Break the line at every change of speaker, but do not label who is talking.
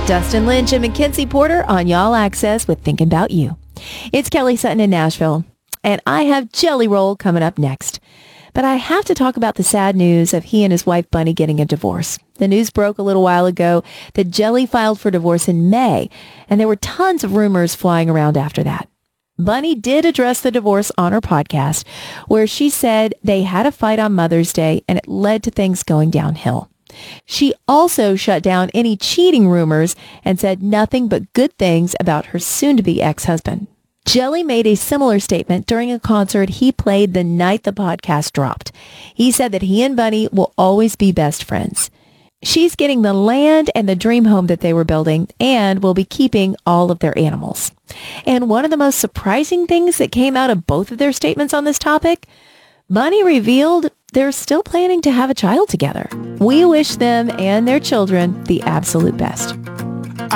Dustin Lynch and Mackenzie Porter on Y'all Access with Thinking About You. It's Kelly Sutton in Nashville, and I have Jelly Roll coming up next. But I have to talk about the sad news of he and his wife Bunny getting a divorce. The news broke a little while ago that Jelly filed for divorce in May, and there were tons of rumors flying around after that. Bunny did address the divorce on her podcast, where she said they had a fight on Mother's Day and it led to things going downhill. She also shut down any cheating rumors and said nothing but good things about her soon-to-be ex-husband. Jelly made a similar statement during a concert he played the night the podcast dropped. He said that he and Bunny will always be best friends. She's getting the land and the dream home that they were building and will be keeping all of their animals. And one of the most surprising things that came out of both of their statements on this topic, Bunny revealed they're still planning to have a child together. We wish them and their children the absolute best.